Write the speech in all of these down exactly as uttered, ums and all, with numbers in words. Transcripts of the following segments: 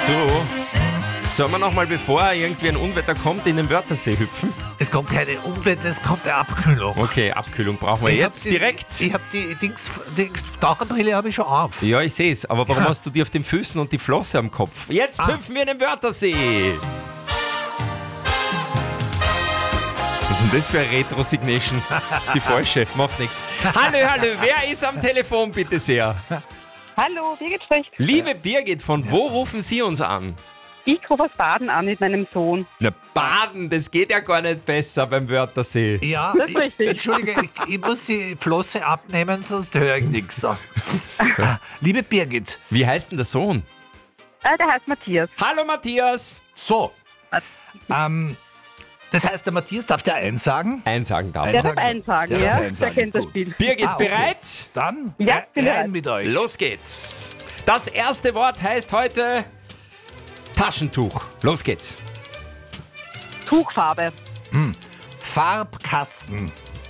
Du, sollen wir noch mal, bevor irgendwie ein Unwetter kommt, in den Wörthersee hüpfen? Es kommt keine Unwetter, es kommt eine Abkühlung. Okay, Abkühlung brauchen wir Ich jetzt hab die, direkt. Ich habe die Dings, Dings Taucherbrille habe ich schon auf. Ja, ich sehe es. Aber warum Ja. hast du die auf den Füßen und die Flosse am Kopf? Jetzt Ah. hüpfen wir in den Wörthersee. Was ist denn das für eine Retro-Signation? Das ist die falsche, macht nichts. Hallo, hallo, wer ist am Telefon, bitte sehr? Hallo, Birgit spricht. Liebe Birgit, von wo rufen Sie uns an? Ich rufe aus Baden an mit meinem Sohn. Na, Baden, das geht ja gar nicht besser beim Wörthersee. Ja, Das ist richtig. Entschuldige, ich, ich muss die Flosse abnehmen, sonst höre ich nichts. So. Liebe Birgit, Wie heißt denn der Sohn? Äh, der heißt Matthias. Hallo Matthias. so, ähm, das heißt, der Matthias darf der eins sagen? Einsagen darf. Der er. darf einsagen, Der darf ja? einsagen, Der kennt das gut. Spiel. Birgit, Ah, okay. bereit? Dann Ja, rein- bin rein bereit. mit euch. Los geht's. Das erste Wort heißt heute Taschentuch. Los geht's. Tuchfarbe. Farbkasten,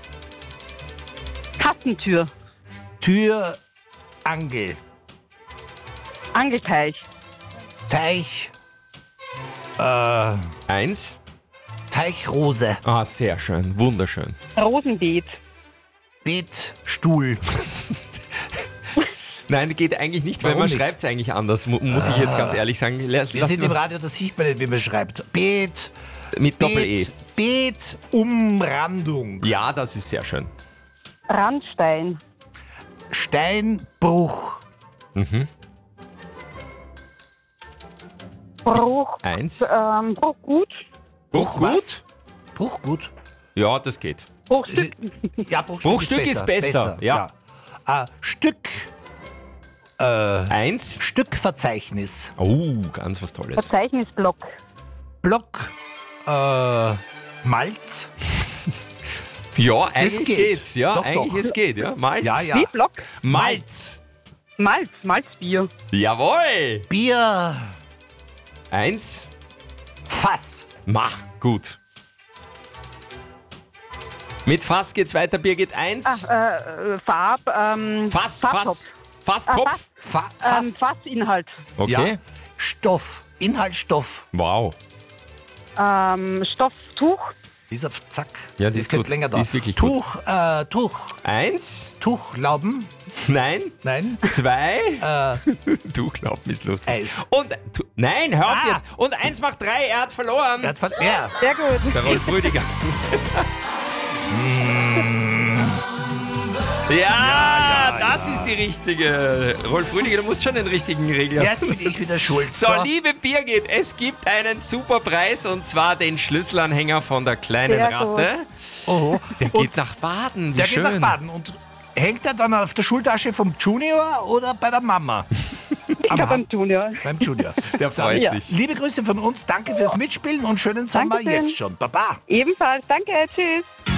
Kassentür. Tür, Angel, Angelteich. Teich, äh, Eins. Teichrose, Ah, sehr schön. Wunderschön. Rosenbeet. Beet, Stuhl. Nein, geht eigentlich nicht, weil Warum man nicht? schreibt es eigentlich anders, mu- muss ich jetzt ganz ehrlich sagen. Lass, Wir lass sind im mal- Radio, da sieht man nicht, wie man schreibt. Beet, mit Doppel-E. Beet, Beet, Umrandung, Ja, das ist sehr schön. Randstein. Steinbruch, Bruch. Eins. Ähm, Bruchgut. Bruch was? gut? Bruchgut. Ja, das geht. Bruchstück. Ja, Bruchstück, Bruchstück ist besser, ja. ja. Äh, Stück, Eins. Stückverzeichnis, Oh, ganz was Tolles. Verzeichnisblock. Block, äh, Malz. Ja, eigentlich geht. geht's. Ja, Doch, eigentlich doch. es geht. Ja, Malz. Ja, ja. Wie Block? Malz. Malz. Malzbier. Jawohl. Bier, Eins. Fass, Ma, gut. Mit Fass geht's weiter, Birgit. Eins. Äh, Farb. Ähm, Fass, Fasstopf. Fass. Fasstopf. Fa Ähm, Fass, Fassinhalt. Okay. ja. Stoff, Inhaltsstoff. Wow. Ähm, Stofftuch. Dieser Zack. Ja, die das ist geht gut. länger da. Die ist wirklich gut. Tuch, äh, Tuch, Eins. Tuchlauben. Nein. Nein. Zwei. Äh, Du glaubst, ist lustig. Eis. Und, tu, nein, hör auf Ah. jetzt. Und eins macht drei, er hat verloren. er hat von, ja. Sehr gut. Der Rolf Rüdiger. ja, das ist die richtige. Rolf Rüdiger, du musst schon den richtigen Regler. Jetzt bin ich wieder schuld. So, liebe Birgit, es gibt einen super Preis und zwar den Schlüsselanhänger von der kleinen Sehr Ratte. Oho. Der geht nach Baden, wie Der schön. geht nach Baden. Und hängt er dann auf der Schultasche vom Junior oder bei der Mama? Ich glaube, beim Junior. Beim Junior. Der freut Ja. sich. Liebe Grüße von uns, danke fürs Mitspielen und schönen Sommer Dankeschön. jetzt schon. Baba. Ebenfalls. Danke. Tschüss.